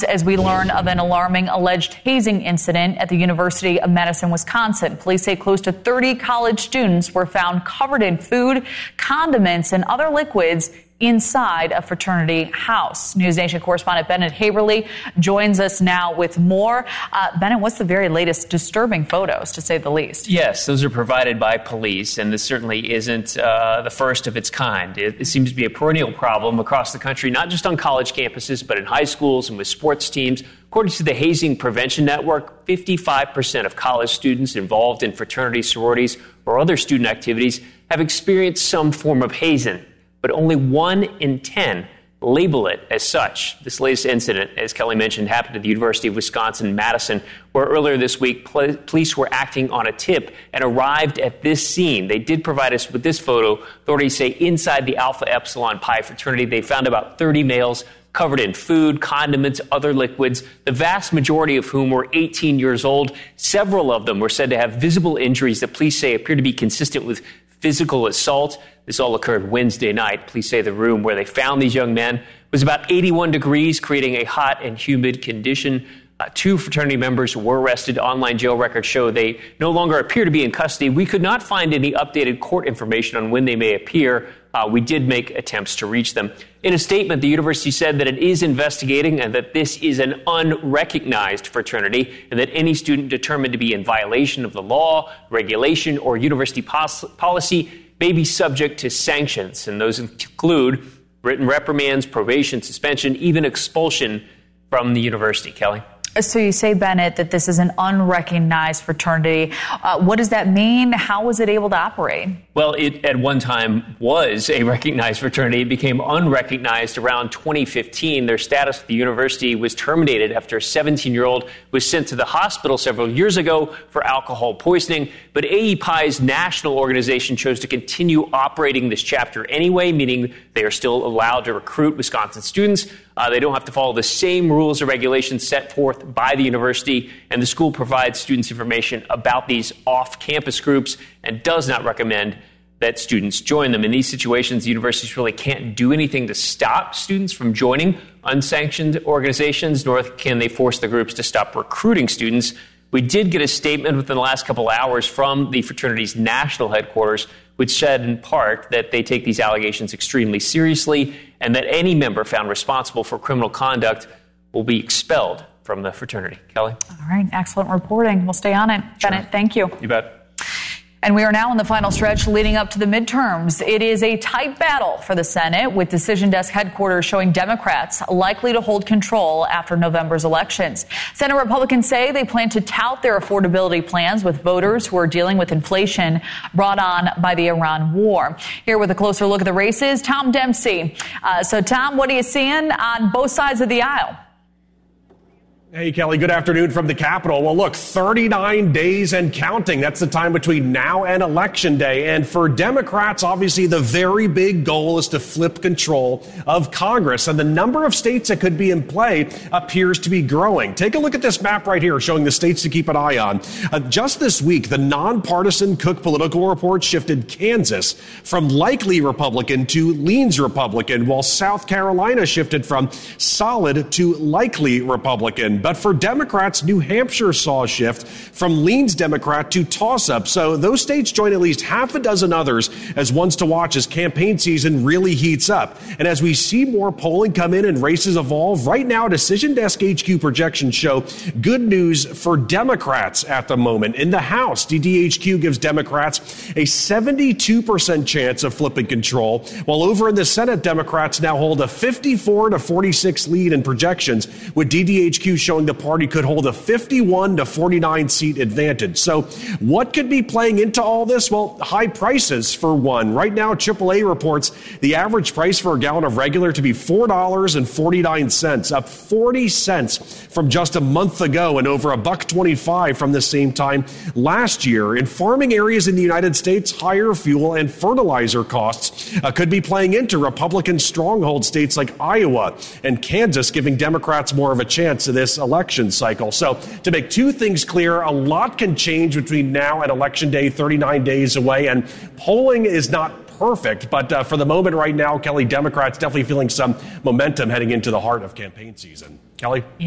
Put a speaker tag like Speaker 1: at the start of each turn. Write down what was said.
Speaker 1: As we learn of an alarming alleged hazing incident at the University of Madison, Wisconsin. Police say close to 30 college students were found covered in food, condiments, and other liquids inside a fraternity house. News Nation correspondent Bennett Haverly joins us now with more. Bennett, what's the very latest disturbing photos, to say the least?
Speaker 2: Yes, those are provided by police, and this certainly isn't the first of its kind. It seems to be a perennial problem across the country, not just on college campuses, but in high schools and with sports teams. According to the Hazing Prevention Network, 55% of college students involved in fraternities, sororities, or other student activities have experienced some form of hazing, but only 1 in 10 label it as such. This latest incident, as Kelly mentioned, happened at the University of Wisconsin-Madison, where earlier this week, police were acting on a tip and arrived at this scene. They did provide us with this photo. Authorities say inside the Alpha Epsilon Pi fraternity, they found about 30 males covered in food, condiments, other liquids, the vast majority of whom were 18 years old. Several of them were said to have visible injuries that police say appear to be consistent with physical assault. This all occurred Wednesday night. Police say the room where they found these young men was about 81 degrees, creating a hot and humid condition. 2 fraternity members were arrested. Online jail records show they no longer appear to be in custody. We could not find any updated court information on when they may appear. We did make attempts to reach them. In a statement, the university said that it is investigating and that this is an unrecognized fraternity and that any student determined to be in violation of the law, regulation, or university policy may be subject to sanctions. And those include written reprimands, probation, suspension, even expulsion from the university. Kelly?
Speaker 1: So you say, Bennett, that this is an unrecognized fraternity. What does that mean? How was it able to operate?
Speaker 2: Well, it at one time was a recognized fraternity. It became unrecognized around 2015. Their status at the university was terminated after a 17-year-old was sent to the hospital several years ago for alcohol poisoning. But AEPI's national organization chose to continue operating this chapter anyway, meaning they are still allowed to recruit Wisconsin students. They don't have to follow the same rules or regulations set forth by the university, and the school provides students information about these off-campus groups and does not recommend that students join them. In these situations, the universities really can't do anything to stop students from joining unsanctioned organizations, nor can they force the groups to stop recruiting students. We did get a statement within the last couple hours from the fraternity's national headquarters, which said in part that they take these allegations extremely seriously and that any member found responsible for criminal conduct will be expelled from the fraternity. Kelly?
Speaker 1: All right. Excellent reporting. We'll stay on it. Sure. Bennett, thank you.
Speaker 2: You bet.
Speaker 1: And we are now in the final stretch leading up to the midterms. It is a tight battle for the Senate, with Decision Desk headquarters showing Democrats likely to hold control after November's elections. Senate Republicans say they plan to tout their affordability plans with voters who are dealing with inflation brought on by the Iran war. Here with a closer look at the races, Tom Dempsey. So, Tom, what are you seeing on both sides of the aisle?
Speaker 3: Hey, Kelly, good afternoon from the Capitol. Well, look, 39 days and counting. That's the time between now and Election Day. And for Democrats, obviously, the very big goal is to flip control of Congress. And the number of states that could be in play appears to be growing. Take a look at this map right here showing the states to keep an eye on. Just this week, the nonpartisan Cook Political Report shifted Kansas from likely Republican to leans Republican, while South Carolina shifted from solid to likely Republican. But for Democrats, New Hampshire saw a shift from leans Democrat to toss-up. So those states join at least half a dozen others as ones to watch as campaign season really heats up. And as we see more polling come in and races evolve, right now Decision Desk HQ projections show good news for Democrats at the moment. In the House, DDHQ gives Democrats a 72% chance of flipping control, while over in the Senate, Democrats now hold a 54-46 lead in projections, with DDHQ showing the party could hold a 51-49 seat advantage. So what could be playing into all this? Well, high prices for one. Right now, AAA reports the average price for a gallon of regular to be $4.49, up 40 cents from just a month ago and over $1.25 from the same time last year. In farming areas in the United States, higher fuel and fertilizer costs could be playing into Republican stronghold states like Iowa and Kansas, giving Democrats more of a chance in this election cycle. So to make two things clear, a lot can change between now and Election Day, 39 days away, and polling is not perfect, but for the moment right now, Kelly, Democrats definitely feeling some momentum heading into the heart of campaign season. Kelly?